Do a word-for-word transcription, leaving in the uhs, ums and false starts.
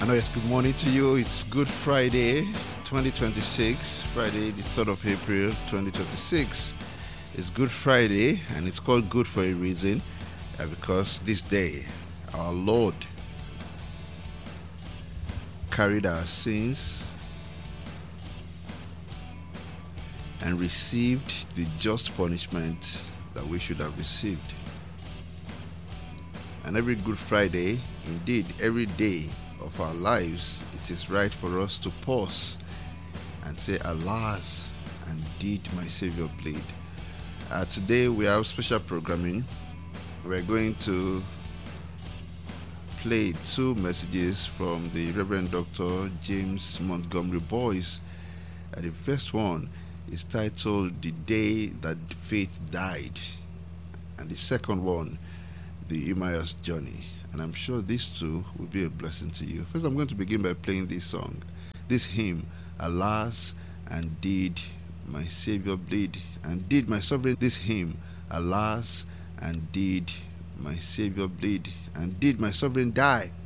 Yes, good morning to you. It's Good Friday, twenty twenty-six, Friday, the third of April, twenty twenty-six. It's Good Friday, and it's called good for a reason, uh, because this day, our Lord carried our sins and received the just punishment that we should have received. And every Good Friday, indeed every day of our lives, it is right for us to pause and say, alas, and did my Savior bleed? Uh, today we have special programming. We're going to play two messages from the Reverend Doctor James Montgomery Boyce. Uh, the first one is titled The Day That Faith Died, and the second one, The Emmaus Journey. And I'm sure these two will be a blessing to you. First, I'm going to begin by playing this song, this hymn, Alas, and did my Savior bleed? And did my sovereign, this hymn, Alas, and did my Savior bleed? And did my sovereign die?